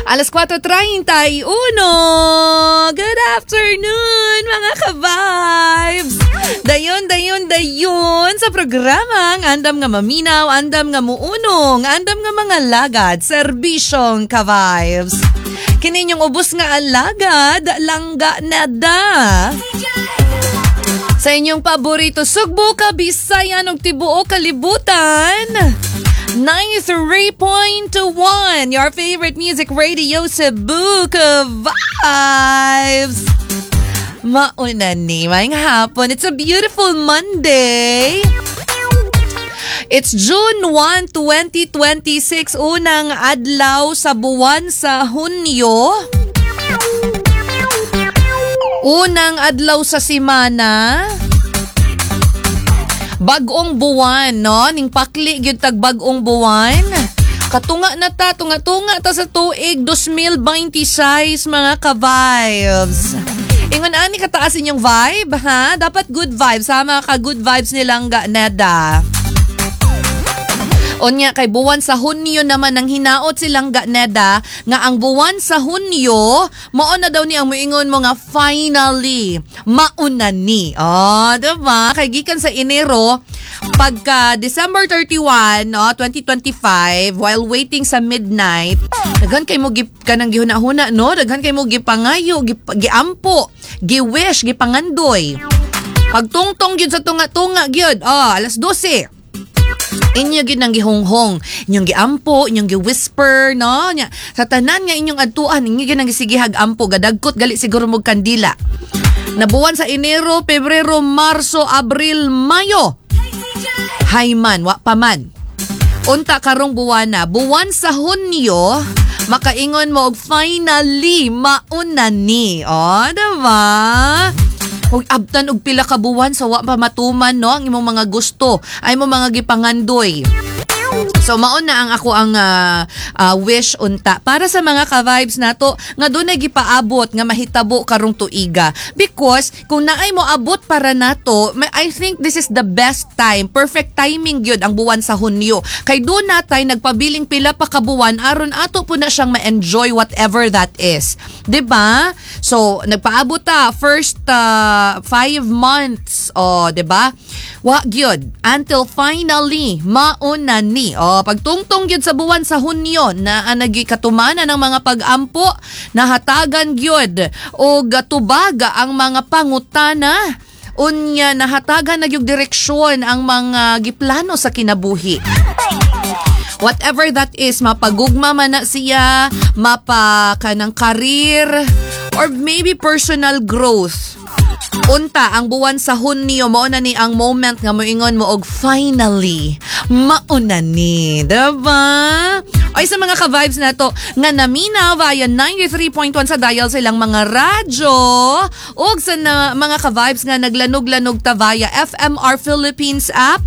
Alas 4:31. Good afternoon, mga ka-vibes! Dayon sa programang Andam nga Maminaw, Andam nga Muunong, Andam nga Mga Lagad, Serbisyong ka-vibes. Kininyong ubos nga alagad, langga na da. Sa inyong paborito, Sugbo, Kabisayan ug tibuok kalibutan. 93.1, your favorite music radio Cebu ka-vibes. Mauna ni, maayong hapon. It's a beautiful Monday. It's June 1, 2026, unang adlaw sa buwan sa Hunyo. Unang adlaw sa simana. Bagong buwan, no? Ning pakli gyud tag bagong buwan. Katunga na ta, tunga ta sa tuig 2026, mga ka-vibes. Ingon ani kataas inyong vibe, ha? Dapat good vibes, ha? Mga ka-good vibes nilang Neda. Onya kay buwan sa Hunyo naman nang hinaot silang Neda nga ang buwan sa Hunyo mao na daw ni ang moingon mo nga finally mauna ni. Oh, diba? Kay gikan sa Enero pagka December 31, 2025, while waiting sa midnight, daghan kay mo kanang gihuna-huna, no? Daghan kay mo gipangayo, giampo, giwish, gipangandoy. Pagtungtong gyud sa tunga-tunga gyud. Alas 12. Inyo gyud nang gihonghong, inyong giampo, inyong gi-whisper, no? Nya, sa tanan nga inyong adtuan, inyo gyud nang gisigihag ampo, gadagkot gali siguro mo kandila. Nabuwan sa Enero, Pebrero, Marso, Abril, Mayo. Hayman, wa pa man. Unta karong buwana, buwan sa Hunyo, makaingon mo og finally mauna ni. Diba? Ug abtan og pila ka buwan sa wa pa matuman, no, ang imong mga gusto, ay mo mga gipangandoy. So maon na ang ako ang wish unta para sa mga ka-vibes nato nga doon na gipaabot nga mahitabo karong tuiga, because kung naay mo abot para nato, I think this is the best time, perfect timing gyud ang buwan sa Hunyo, kay doon natay nagpabiling pila pa ka buwan aron ato po na siyang ma-enjoy whatever that is, diba? So nagpaabot ta first 5 months, diba? Wa gyud until finally mauna ni. Pagtungtong gyud sa buwan sa Hunyo na nagikatumanan ng mga pag-ampo, nahatagan gyud og tubaga ang mga pangutana. Unya nahatagan na gyud direksyon ang mga giplano sa kinabuhi. Whatever that is, mapagugma man na siya, mapa kanang career, or maybe personal growth. Unta, ang buwan sa Hunyo, mauna ni ang moment nga moingon mo og finally, mauna ni. Diba? Ay sa mga ka-vibes na to, nga naminaw via 93.1 sa dial silang mga radyo, o sa mga ka-vibes nga naglanog-lanog ta via FMR Philippines app.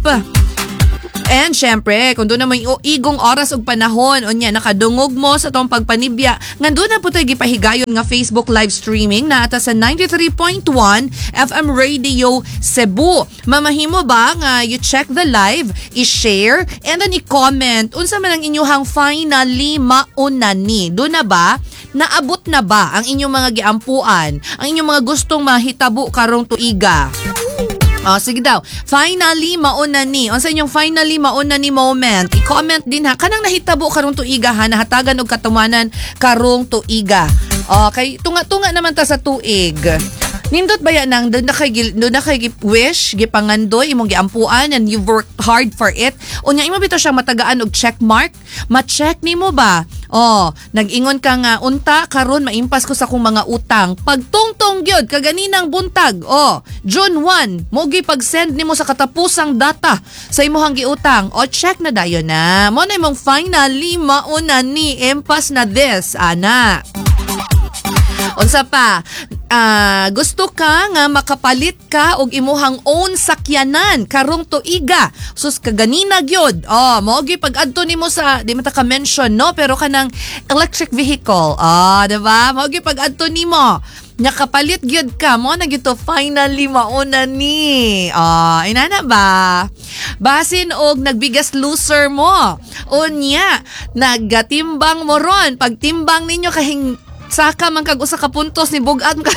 And syempre, kung doon naman igong oras ug panahon, unya nakadungog mo sa tong pagpanibya, ngandun na po tayo gipahigayon nga Facebook live streaming na ata sa 93.1 FM Radio Cebu. Mamahimo ba nga you check the live, i-share, and then i-comment unsa man ang inyong finally mauna ni. Doon na ba? Naabot na ba ang inyong mga giampuan? Ang inyong mga gustong mahitabo karong tuiga? Sige daw. Finally, mauna ni. Sa inyong finally, mauna ni moment. I-comment din ha. Kanang nahitabo karong tuiga ha. Nahatagan og katumanan karong tuiga. Okay. Tunga-tunga naman ta sa tuig. Nindot ba yan nang doon na kay wish, gipangandoy, imong giampuan, and you've worked hard for it? Unya, imo bito siyang matagaan og check mark? Ma-check ni mo ba? Nag-ingon ka nga, unta, karon maimpas ko sa kong mga utang. Pagtungtong gyud kaganinang buntag. June 1, mogi pag-send nimo sa katapusang data sa imuhang giutang. Check na dayon na. Mo na imong finally mauna ni, impas na this, ana. Unsa pa? gusto ka nga makapalit ka og imuhang own sakyanan karong tuiga. Sus kaganina gyud. Mao gyud pag-adto nimo sa di man ta ka mention no pero kanang electric vehicle. Diba? Mao gyud pag-adto nimo. Nakapalit gyud ka mo na gyud to finally mauna ni. Inana ba? Basin og nagbigas loser mo. Unya, nagatimbang mo ron. Pagtimbang ninyo kahing saka man kag usa ka puntos ni bugat ka.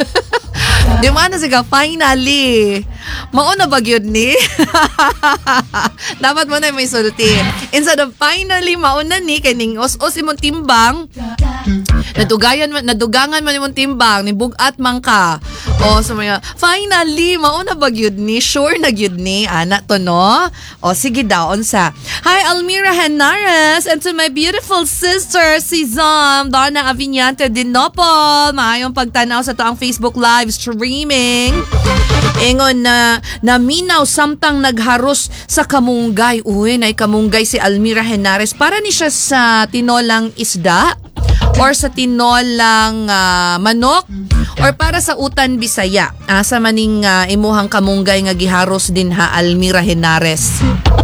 Di man na siya finally. Mauna ba gyud ni? Dapat mo na may sulti. Instead of finally mauna ni kaning os imong timbang. Nadugangan man imong timbang ni bugat man ka. So mga finally mauna ba gyud ni? Sure na gyud ni ana to no? Sige daw unsa. Hi Almira Henares and to my beautiful sister si Zam Donna Aviñante Dinopol. Maayong pagtanaw sa to ang Facebook live streaming. Ingon na naminaw samtang nagharos sa kamunggay. Uy, nay kamunggay si Almira Henares. Para ni siya sa tinolang isda or sa tinolang manok or para sa utan Bisaya. Asa maning imuhang kamunggay nga giharos din ha Almira Henares.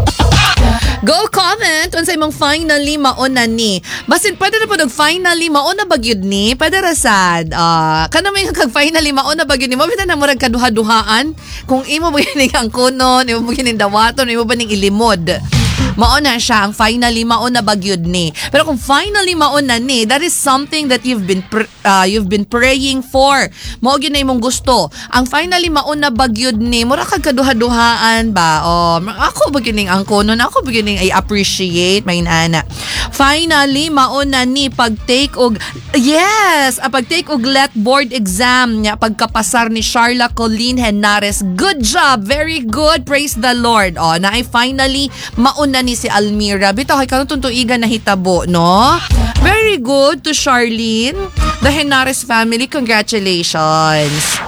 Go comment unsay imong finally mauna ni. Basin pwede na po finally mauna bagyud ni. Pwede rasad. Kana may kag finally mauna bagyud ni. Mabita na murag kaduha-duhaan kung imo ba gining ang kunon, imo ba gining dawaton, imo ba ning ilimod. Mauna siya ang finally mauna bagyud ni. Pero kung finally mauna ni, that is something that you've been praying for. Mao gyud na imong gusto. Ang finally mauna bagyud ni, mura kag kaduha-duhaan ba? Ako ba gining ang kunon, ako ba gining I appreciate may ana. Finally mauna ni pag-take og pag-take og let board exam nya pagkapasar ni Sharla Colleen Henares. Good job, very good. Praise the Lord. Na ay finally mauna ni si Almira. Bitaw kay karon tuntuigan na hitabo, no? Very good to Charlene, the Henares family. Congratulations.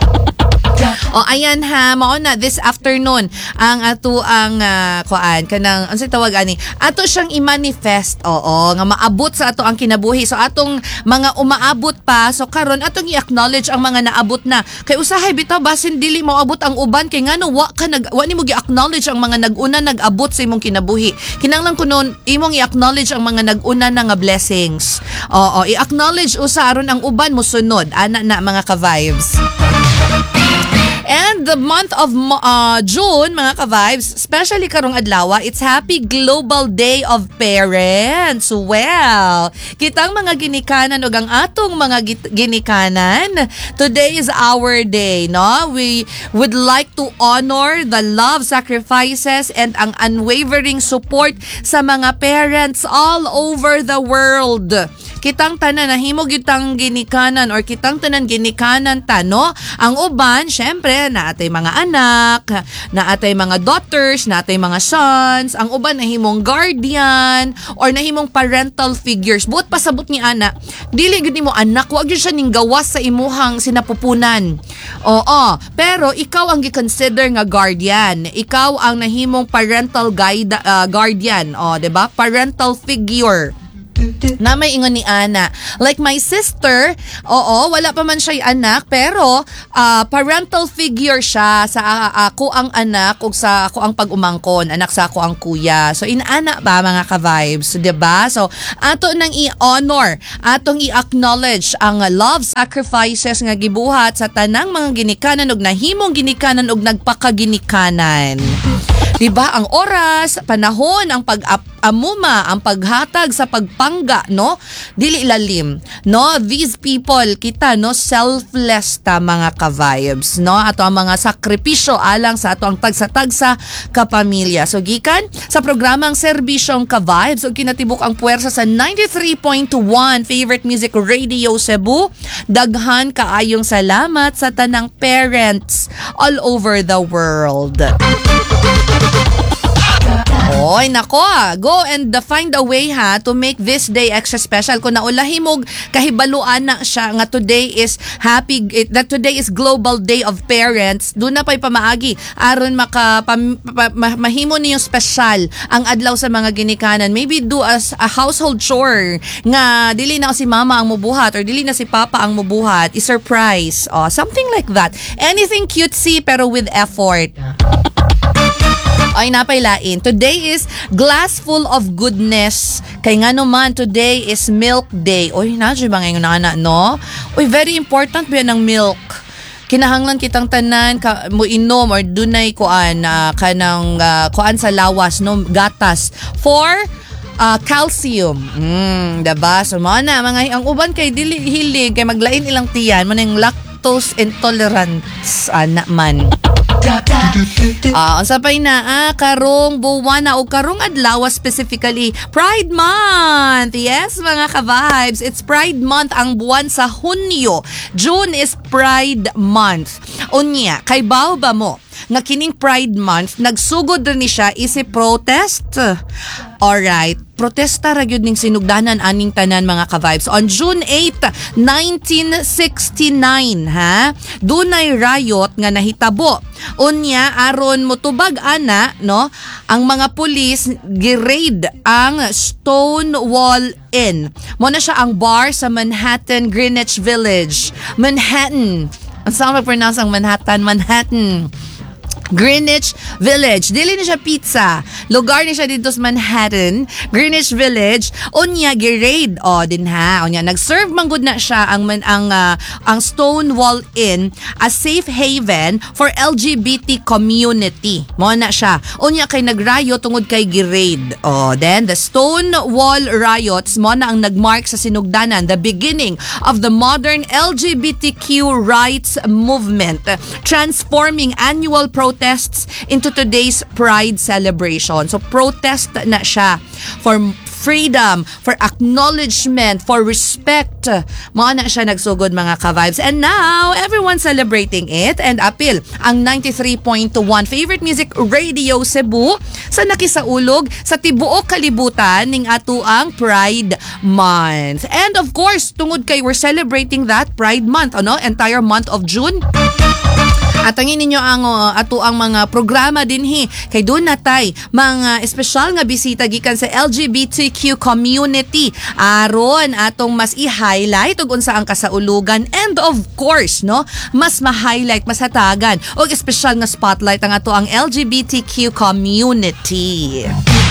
Ayan ha, mao na this afternoon ang ato ang kanang unsay tawag ani? Ato siyang i-manifest. Nga maabot sa ato ang kinabuhi. So atong mga umaabot pa, so karon atong i-acknowledge ang mga naabot na. Kay usahay bitaw basin dili mo abot ang uban kay ngano wa nimo gi-acknowledge ang mga nag-una nag-abot sa imong kinabuhi. Kinahanglan kunon imong i-acknowledge ang mga nag-una na nga blessings. I-acknowledge usa aron ang uban mo sunod. Ana na mga ka-vibes. And the month of June, mga ka-vibes, especially karong adlaw, it's Happy Global Day of Parents. Well, kitang mga ginikanan o ang atong mga ginikanan, today is our day, no? We would like to honor the love, sacrifices, and ang unwavering support sa mga parents all over the world. Kitang tanan na himo kitang ginikanan or kitang tanan ginikanan ta, no? Ang uban, syempre, na atay mga anak, na atay mga daughters, na atay mga sons, ang uban na himong guardian or na himong parental figures. Buot pasabot ni ana, dili gid nimo anak, wag gyud siya ning gawas sa imuhang sinapupunan. Pero ikaw ang gi-consider nga guardian. Ikaw ang nahimong parental guardian, 'di ba? Parental figure. Na may ingon ni Ana. Like my sister, wala pa man siya anak, pero parental figure siya sa ako ang anak ug sa ako ang pag-umangkon, anak sa ako ang kuya. So inaana ba mga ka-vibes, 'di ba? So ato nang i-honor, atong i-acknowledge ang love sacrifices nga gibuhat sa tanang mga ginikanan ug nahimong ginikanan ug nagpakaginikanan. Diba ang oras, panahon, ang pag-amuma, ang paghatag sa pagpangga, no? Dili ilalim, no? These people, kita, no? Selfless ta mga ka-vibes, no? Ato ang mga sakripisyo alang sa ato ang tagsa-tagsa kapamilya. So, gikan sa programang Serbisyong Ka-Vibes, o kinatibok ang puwersa sa 93.1 Favorite Music Radio Cebu. Daghan kaayong salamat sa tanang parents all over the world. Oy, nako, go and find a way ha to make this day extra special. Kung naulahimog kahibaluan na siya nga today is that today is Global Day of Parents, doon na pa'y pamaagi aron mahimo niyo special ang adlaw sa mga ginikanan. Maybe do as a household chore nga dili na si mama ang mubuhat or dili na si papa ang mubuhat, i-surprise. Something like that. Anything cutesy pero with effort. Ay, napailain. Today is glass full of goodness. Kay nga naman, today is milk day. Uy, nadyo ba ngayon na no? Uy, very important ba ng milk? Kinahanglan kitang tanan mo inom or dunay kuan kuan sa lawas no, gatas for calcium. Diba? So na mga ang uban kay dili hilig kay maglain ilang tiyan mo nang lactose intolerance man. Unsa pay na karong buwan na o karong adlaw specifically Pride Month. Yes, mga ka-vibes, it's Pride Month ang buwan sa Hunyo. June is Pride Month. Unya, kay ba mo nga kining Pride Month nagsugod rin ni siya isi protest. Alright, protesta ra gyud ning sinugdanan aning tanan mga ka-vibes. On June 8, 1969, dunay riot nga nahitabo. Unya aron motubag ana no, ang mga pulis gi-raid ang Stonewall Inn. Mo na siya ang bar sa Manhattan, Greenwich Village. Manhattan. Ang sama pronounce ang Manhattan. Greenwich Village. Dili na siya pizza. Lugar ni siya dito sa Manhattan, Greenwich Village. Unya gi-raid din ha. Unya nag-serve manggod na siya ang Stonewall Inn as safe haven for LGBT community. Mo na siya. Unya kay nag-riot tungod kay gi-raid. Then the Stonewall riots mo na ang nagmark sa sinugdanan the beginning of the modern LGBTQ rights movement, transforming annual protests into today's Pride celebration. So protest na siya for freedom, for acknowledgement, for respect. Mao na siya nagsugod mga ka-vibes. And now, everyone celebrating it and appeal ang 93.1 Favorite Music Radio Cebu sa nakisaulog sa tibuok kalibutan ning atuang Pride Month. And of course, tungod kay we're celebrating that Pride Month, entire month of June. At tangin ninyo ang ato ang mga programa dinhi kay doon natay mga espesyal nga bisita gikan sa LGBTQ community aron atong mas i-highlight ug unsa ang kasaulugan and of course mas ma-highlight, mas hatagan og espesyal nga spotlight ang ato ang LGBTQ community.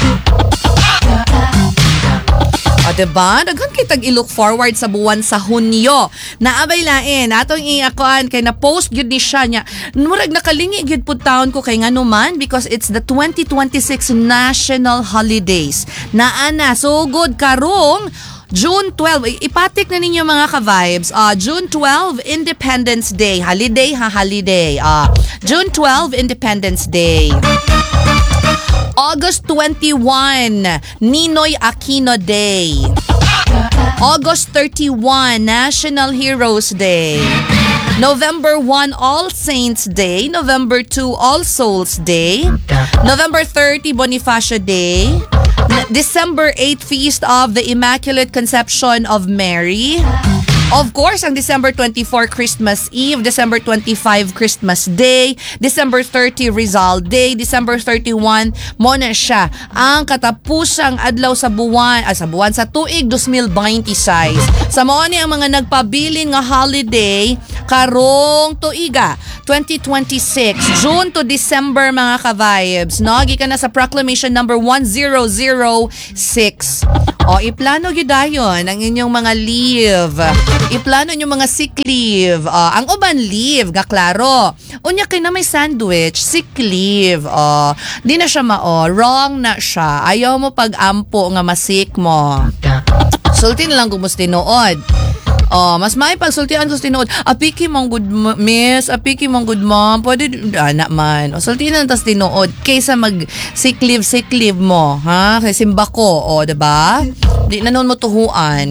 Diba? Daghan kitag i-look forward sa buwan sa Hunyo. Naabay lain. Atong iakuan kay na-post gyud ni siya niya. Murag nakalingi gyud pud taon ko kay ngano man because it's the 2026 national holidays. Naana so good karong June 12. Ipatik na ninyo mga ka-vibes. June 12 Independence Day. Holiday. June 12 Independence Day. August 21, Ninoy Aquino Day. August 31, National Heroes Day. November 1, All Saints Day. November 2, All Souls Day. November 30, Bonifacio Day. December 8, Feast of the Immaculate Conception of Mary. Of course, ang December 24, Christmas Eve. December 25, Christmas Day. December 30, Rizal Day. December 31, mo na siya ang katapusang adlaw sa tuig 2026. Sa mo ni ang mga nagpabilin nga holiday karong tuiga 2026, June to December mga ka-vibes. Gikan na sa Proclamation number 1006. Iplano gyud dayon ang inyong mga leave. Iplano nyo mga sick leave. Ang uban leave, klaro. Unya kay na may sandwich, sick leave. Di na siya wrong na siya. Ayaw mo pag-ampo nga masik mo. Sulti na lang kung musti nood. Mas may pagsultian ko tinuod. Apiki mong good miss, apiki mong good mom. Pwede anak man. Sulti na tas tinuod kaysa mag sick leave mo, ha? Kay simba ko, diba? Di na noon mo tuhuan.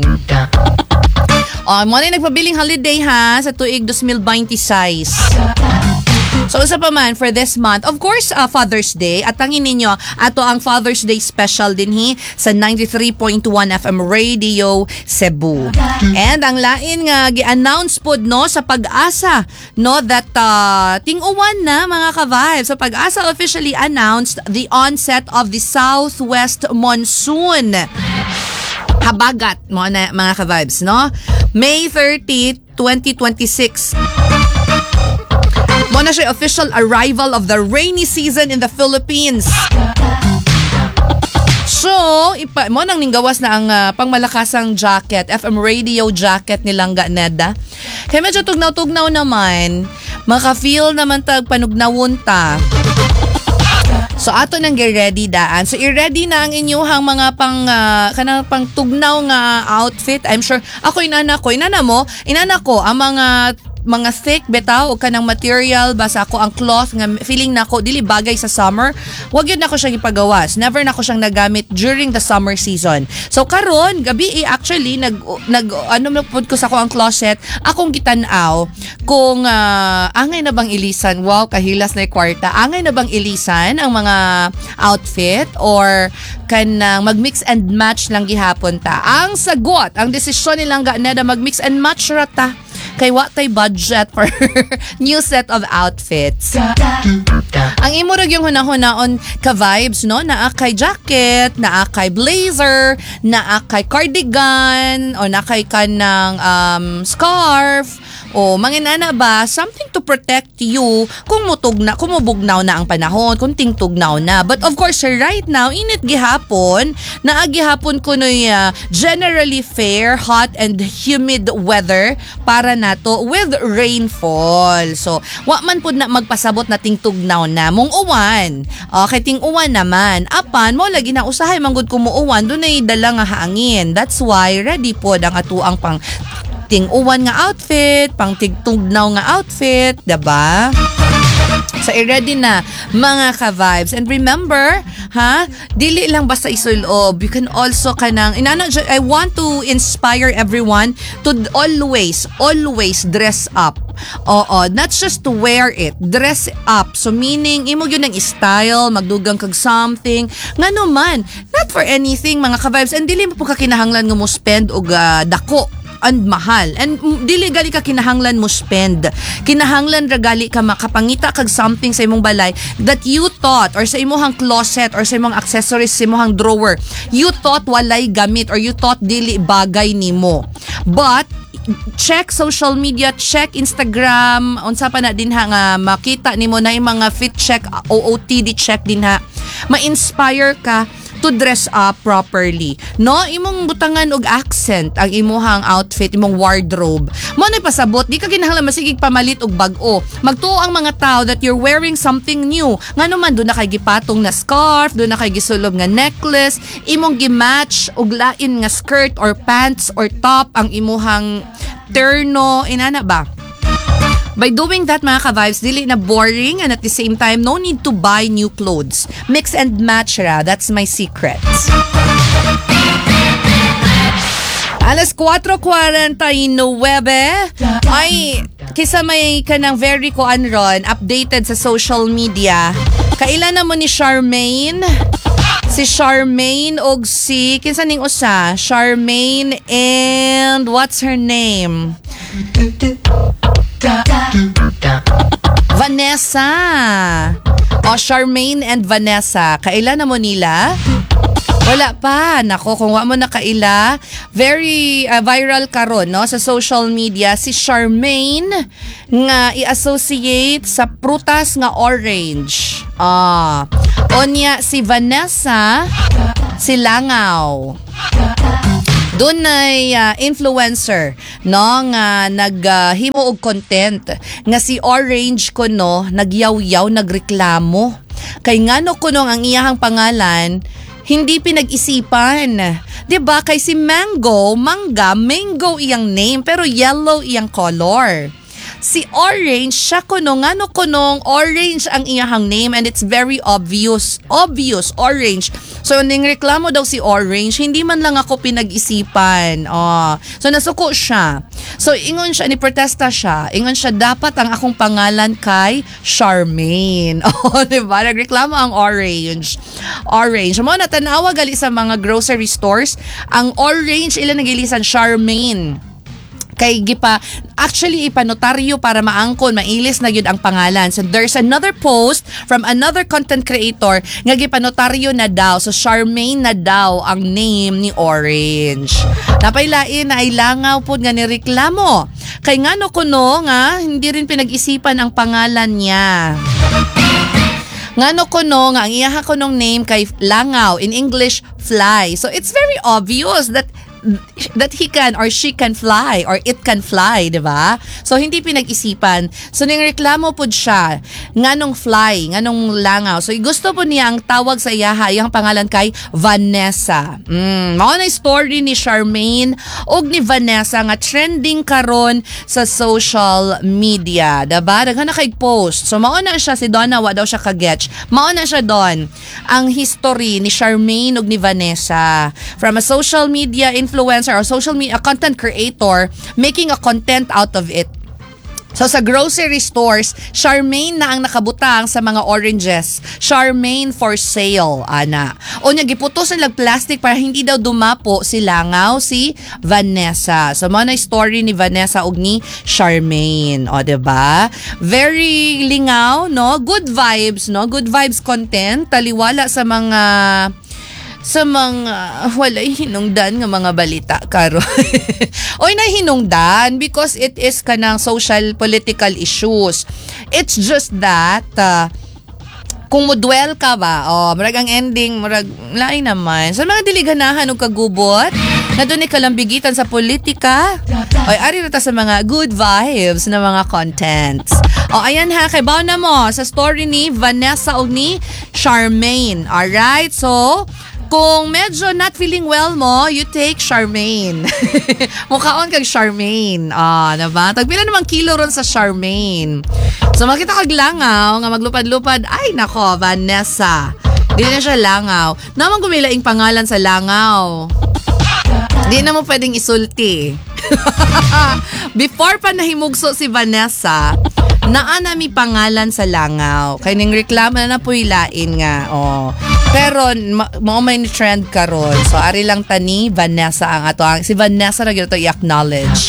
Mo na nagpabiling holiday ha sa tuig 2026. So usa pa man for this month, of course, Father's Day. At tangin ninyo, ato ang Father's Day special dinhi sa 93.1 FM Radio Cebu. And ang lain nga gi-announce pod no sa Pag-asa no that ting-uwan na mga ka-vibes. So Pag-asa officially announced the onset of the southwest monsoon. Habagat mo na mga ka-vibes, no? May 30, 2026. Mo na siya official arrival of the rainy season in the Philippines. So, mo nang ninggawas na ang pangmalakasang jacket, FM radio jacket ni Langga Neda. Kaya medyo tugnaw-tugnaw naman, maka-feel naman tag panugnawon ta. So ato nang get-ready daan. So i-ready na ang inyuhang mga kanang pang tugnaw nga outfit. I'm sure ako inana ko ang mga thick betaw o kanang material basta ako ang cloth nga feeling nako dili bagay sa summer. Wag yun nako siyang ipagawas. Never nako siyang nagamit during the summer season. So karon gabi actually nag pud ko sa ko ang closet akong gitan-aw kung angay na bang ilisan. Wow, kahilas na kwarta. Angay na bang ilisan ang mga outfit or kanang mag-mix and match lang gihapon ta. Ang sagot, ang desisyon nilang Neda mag-mix and match rata. Kay what tay budget for new set of outfits. Ang imo rag yung hunahon ka-vibes, no? Naa kay jacket, naa kay blazer, naa kay cardigan, o naa kay kanang scarf, o manginana ba, something to protect you kung mubugnaw na ang panahon, kung tingtugnaw na. But of course, right now, init gihapon, naagihapon ko noy generally fair, hot and humid weather para nato with rainfall. So, wa man pud na magpasabot na tingtugnaw na mong uwan. Okay, ting-uwan naman. Apan mo lagi na usahay manggod kumuuwan, dunay dala nga hangin. That's why ready pod ang atuang pang ting-uwan nga outfit, pang tigtugnaw nga outfit, diba? So, i-ready na mga ka-vibes. And remember, dili lang basta isulob. You can also I want to inspire everyone to always dress up. Oo, not just to wear it, dress up. So meaning, imo yun ang style, magdugang kag something. Nga man, not for anything mga ka-vibes. And dili mo po kakinahanglan nga mo spend og dako and mahal. And dili gali ka kinahanglan mo spend. Kinahanglan ra gali ka makapangita kag something sa imong balay that you thought or sa imong closet or sa imong accessories sa imong drawer. You thought walay gamit or you thought dili bagay nimo. But check social media, check Instagram, unsa pa na din nga makita nimo na yung mga fit check, OOTD check din ma-inspire ka to dress up properly. No, imong butangan og accent ang imuhang outfit, imong wardrobe. Mo na pasabot, di ka kinahanglan masigig pamalit og bag-o. Magtuo ang mga tao that you're wearing something new. Ngano man do na kay gipatong na scarf, do na kay gisulob nga necklace, imong gi-match og lain nga skirt or pants or top ang imuhang terno, inana ba? By doing that mga ka-vibes, dili na boring and at the same time, no need to buy new clothes. Mix and match ra. That's my secret. Alas 4:49. Ay, kisa may kanang very ron, updated sa social media. Kailan na mo ni Charmaine? Si Charmaine og si kinsa ning usa? Charmaine and what's her name? Vanessa. Charmaine and Vanessa. Kailan na mo nila? Wala pa. Nako, kung wa mo na kaila, very viral karon no sa social media si Charmaine nga i-associate sa prutas nga orange. Onya si Vanessa si langaw. Doon ay influencer no nga naghimo og content nga si Orange kuno nagyaw-yaw nagreklamo kay ngano kuno ang iyahang pangalan hindi pinag-isipan. 'Di ba kay si Mango iyang name pero yellow iyang color. si Orange, siya ngano kunong Orange ang iyahang name and it's very obvious, Orange. So, ning reklamo daw si Orange, hindi man lang ako pinag-isipan. So, nasuko siya. So, ingon siya, ni-protesta siya. Ingon siya, dapat ang akong pangalan kay Charmaine. Diba? Nagreklamo ang Orange. Mo na tanawa gali sa mga grocery stores, ang Orange, ilan nagilisan, Charmaine. Kay actually ipanotaryo para maangkon, mailis na yun ang pangalan. So there's another post from another content creator nga gipanotaryo na daw. So Charmaine na daw ang name ni Orange. Napailain na ay langaw po nga ni reklamo. Kay ngano kuno nga hindi rin pinag-isipan ang pangalan niya. Ngano kuno nga ang iyaha kunong name kay langaw, in English fly. So it's very obvious that he can or she can fly or it can fly, di ba? So, hindi pinag-isipan. So, ning reklamo po siya, nganong fly, nganong langaw. So, gusto po niya ang tawag sa iyaha, yung pangalan kay Vanessa. Mao na story ni Charmaine og ni Vanessa nga trending karon sa social media, diba? Daghan na kay post. So, mao na siya, si Donna, wa daw siya kagetch. Mao na siya doon, ang history ni Charmaine og ni Vanessa. From a social media influencer or social media content creator making a content out of it. So sa grocery stores, Charmaine na ang nakabutang sa mga oranges. Charmaine for sale, ana. O niya giputos nilang plastic para hindi daw dumapo si langaw si Vanessa. So mo na story ni Vanessa ug ni Charmaine. O diba? Very lingaw, no? Good vibes, no? Good vibes content. Taliwala sa mga walay hinungdan nga mga balita karon. Oy na hinungdan because it is kanang social political issues. It's just that kung modwell ka ba, murag ang ending, murag lain naman. Sa mga diliganahan o kagubot, na doon kalambigitan sa politika, oy ari rata sa mga good vibes na mga contents. Ayan ha, kay baw na mo sa story ni Vanessa o ni Charmaine. Alright, so kung medyo not feeling well mo, you take Charmaine. Mukhaon kag Charmaine. Diba? Tagpila namang kilo ron sa Charmaine. So makita kag langaw nga maglupad-lupad, ay nako, Vanessa. Di na siya langaw. Naman gumilaing pangalan sa langaw. Di na mo pwedeng isulti. Before pa nahimugso si Vanessa, naa mi pangalan sa langaw. Kaya ning reklamo na puilain nga. Pero mo may trend karon. So ari lang tani Vanessa ang si Vanessa ra gyud to i-acknowledge.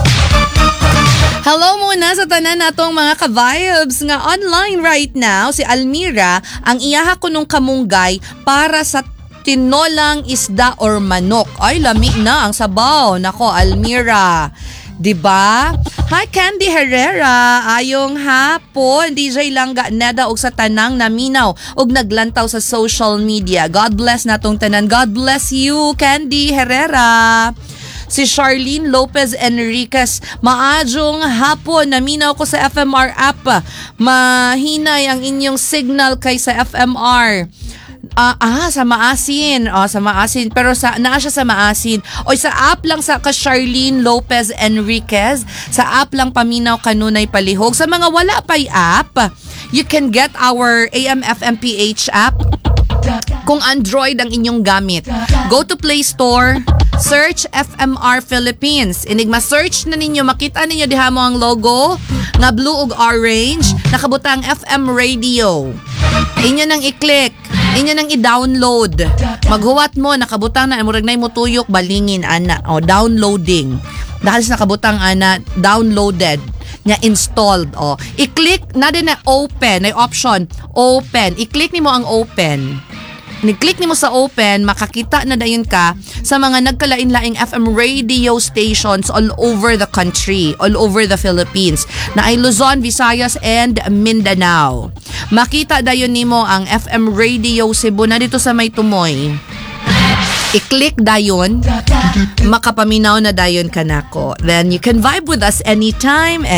Hello muna sa tanan natong mga ka-vibes nga online right now. Si Almira ang iyaha kunong kamunggay para sa tinolang isda or manok. Ay lami na ang sabaw. Nako Almira. Diba? Hi Candy Herrera, ayong hapon, DJ Langga Neda og sa tanang naminaw og naglantaw sa social media. God bless natong tanan. God bless you Candy Herrera. Si Charlene Lopez Enriquez, maadjong hapon, naminaw ko sa FMR app. Mahinay ang inyong signal kay sa FMR. Sa Maasin. Sa Maasin. Pero naa siya sa Maasin. O sa app lang sa Charlene Lopez Enriquez. Sa app lang paminaw kanunay palihog. Sa mga wala pa'y app, you can get our AM/FM/PH app. Kung Android ang inyong gamit, go to Play Store, search FMR Philippines. Enigma search na ninyo, makita ninyo diha mo ang logo nga blue ug orange, nakabutang FM radio. Inyo nang i-click, inyo nang i-download. Maghuwat mo, nakabutang na, murag na mo tuyok, balingin, ana. Downloading. Dahil sa nakabutang, ana, downloaded. Nya installed. I-click na din na open, ay option, open. I-click nimo ang open. Ni-click nimo sa open, makakita na dayon ka sa mga nagkalain-laing FM radio stations all over the country, all over the Philippines, na ay Luzon, Visayas, and Mindanao. Makita dayon nimo ang FM Radio Cebu na dito sa May Tumoy. I-click dayon, makapaminaw na dayon kanako. Then you can vibe with us anytime.